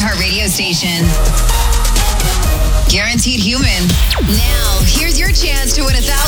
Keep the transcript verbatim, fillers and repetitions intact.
iHeart radio station. Guaranteed Human. Now, here's your chance to win a thousand